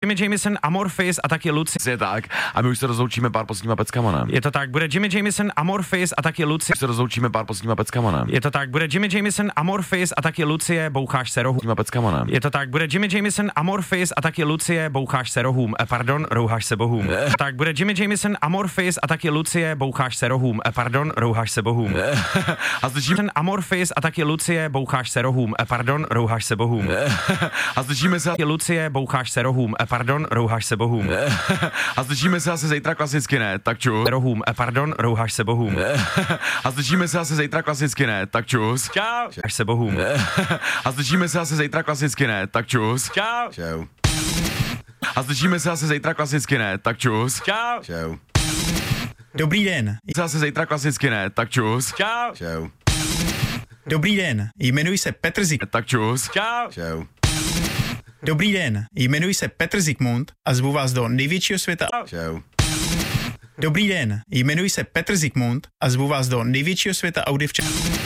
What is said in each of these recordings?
Jimmy Jamison, Amorphis a taky Lucie. Je tak. A my už se rozloučíme pár posledníma peckama, ne? Je to tak, bude Jimmy Jamison, Amorphis a taky Lucie. Už se rozloučíme pár posledníma peckama, ne? Je to tak, bude Jimmy Jamison, Amorphis a taky Lucie, boucháš se rohům. Peckama, ne? Je to tak, bude Jimmy Jamison, Amorphis a taky Lucie, boucháš se rohům. Pardon, rouháš se bohům. Tak bude Jimmy Jamison, Amorphis a taky Lucie, boucháš se rohům. Pardon, rouháš se bohům. A slyšíme Ten Amorphis a taky Lucie, boucháš se rohům. Pardon, rouháš se bohům. A slyšíme se Lucie, boucháš se rohům. Pardon, rouháš se bohům. A slyšíme se asi zítra klasicky, ne? Tak čus. Rohům. Pardon, rouháš se bohům. A slyšíme se asi zítra klasicky, ne? Tak čus. Čau. Až se bohům. A slyšíme se asi zítra klasicky, ne? Tak čus. Čau. Čau. A slyšíme se asi zítra klasicky, ne? Tak čus. Čau. Čau. Dobrý den. Se asi zítra klasicky, ne? Tak čus. Čau. Čau. Dobrý den. Jmenuji se Petr Zikmund. Tak čus. Čau. Čau. Dobrý den. Jmenuji se Petr Zikmund a zvu vás do největšího světa. Čau. Dobrý den. Jmenuji se Petr Zikmund a zvu vás do největšího světa Audi v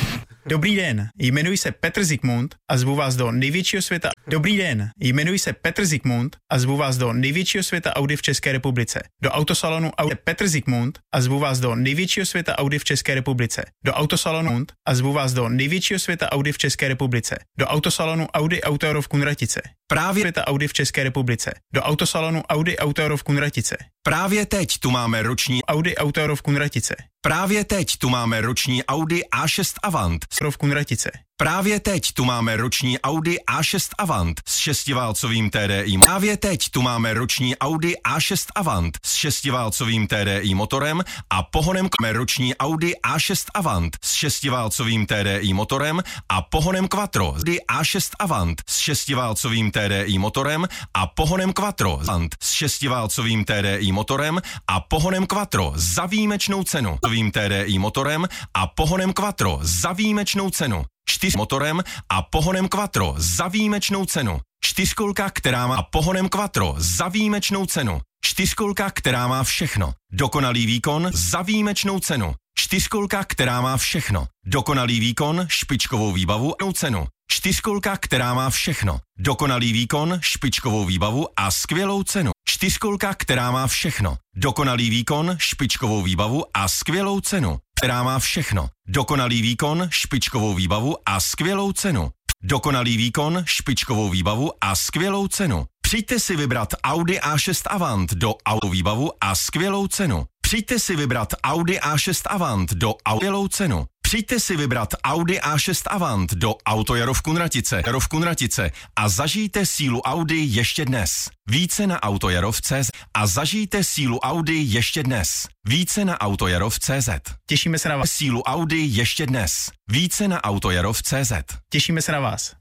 Dobrý den. Jmenuji se Petr Zikmund a zvu vás do největšího světa. Dobrý den. Jmenuji se Petr Zikmund a zvu vás do největšího světa Audi v České republice. Do autosalonu Audi Petr Zikmund a zvu vás do největšího světa Audi v České republice. Do autosalonu a zvu vás do největšího světa Audi v České republice. Do autosalonu Audi Auto v Kunratice. Právě světa Audi v České republice. Do autosalonu Audi Auto v Kunratice. Právě teď tu máme roční Audi Auto v Kunratice. Právě teď tu máme roční Audi A6 Avant. V Kunratice. Právě teď tu máme roční Audi A6 Avant s šestiválcovým TDI. Právě teď tu máme roční Audi A6 Avant s šestiválcovým TDI motorem a pohonem roční Audi A6 Avant s šestiválcovým TDI motorem a pohonem Quattro. Audi A6 Avant s šestiválcovým TDI motorem a pohonem Quattro. S šestiválcovým TDI motorem a pohonem Quattro za výjimečnou cenu. TDI motorem a pohonem Quattro za výjimečnou cenu. 4 motorem a pohonem Quattro za výjimečnou cenu. 4kolka, která má pohonem Quattro za výjimečnou cenu. 4kolka, která má všechno. Dokonalý výkon za výjimečnou cenu. 4kolka, která má všechno. Dokonalý výkon, špičkovou výbavu a cenu. 4kolka, která má všechno. Dokonalý výkon, špičkovou výbavu a skvělou cenu. 4kolka, která má všechno. Dokonalý výkon, špičkovou výbavu a skvělou cenu. Která má všechno. Dokonalý výkon, špičkovou výbavu a skvělou cenu. Dokonalý výkon, špičkovou výbavu a skvělou cenu. Přijďte si vybrat Audi A6 Avant do Auto výbavu a skvělou cenu. Přijďte si vybrat Audi A6 Avant do skvělou cenu. Přijďte si vybrat Audi A6 Avant do Autojaro v Kunratice a zažijte sílu Audi ještě dnes. Více na Autojarov.cz a zažijte sílu Audi ještě dnes. Více na Autojarov.cz. Těšíme se na vás. Sílu Audi ještě dnes. Více na Autojarov.cz. Těšíme se na vás.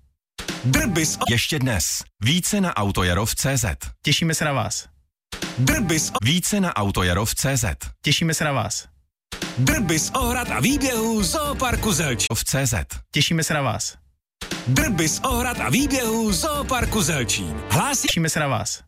Drbis ještě dnes. Více na Autojarov.cz. Těšíme se na vás. Drbis více na Autojarov.cz. Těšíme se na vás. Drbis ohrad a výběhů Zooparku Zelčín. Těšíme se na vás. Drbis ohrad a výběhů Zooparku Zelčín. Těšíme se na vás.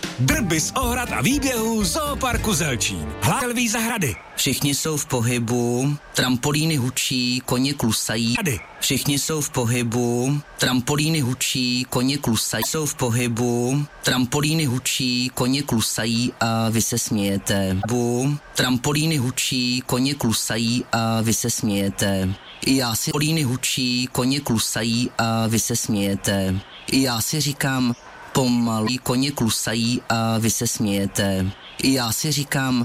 Drbis ohrad a výběhů Zooparku Zelčín. Hlávý zahrady. Všichni jsou v pohybu, trampolíny hučí, koně klusají. Všichni jsou v pohybu, trampolíny hučí, koně klusají. Jsou v pohybu, trampolíny hučí, koně klusají a vy se smějete. Trampolíny hučí, koně klusají a vy se smějete. I já si trampolíny hučí, koně klusají a vy se smějete. I já si říkám, pomalu koně klusají a vy se smějete. I já si říkám,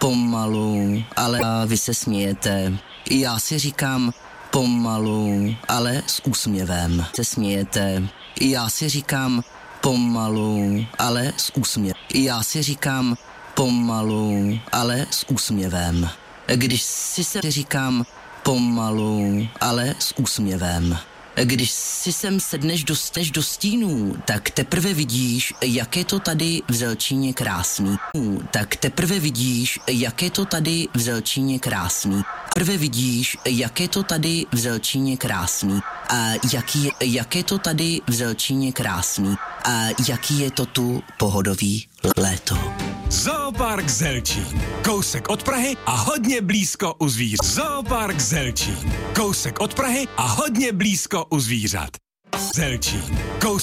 pomalu, ale a vy se smějete. I já si říkám, pomalu, ale s úsměvem se smějete. I já si říkám, pomalu, ale s úsměvem. I já si říkám, pomalu, ale s úsměvem. Když si se říkám, pomalu, ale s úsměvem. Když si sem sedneš do stínů, tak teprve vidíš, jak je to tady v Zelčíně krásný. Tak teprve vidíš, jak je to tady v Zelčíně krásný. Teprve vidíš, jak je to tady v Zelčíně krásný. A jak je to tady v Zelčíně krásný. A jaký je to tu pohodový léto. Zoopark Zelčín. Kousek od Prahy a hodně blízko u zvířat. Zoopark Zelčín. Kousek od Prahy a hodně blízko u zvířat. Zelčín.